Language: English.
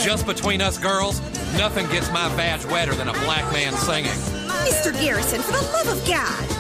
Just between us girls, nothing gets my badge wetter than a black man singing. Mr. Garrison, for the love of God.